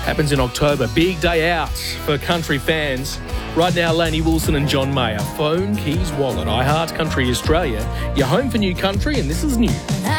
Happens in October. Big day out for country fans. Right now, Lainey Wilson and John Mayer. Phone, keys, wallet. iHeart Country Australia. Your home for new country, and this is new.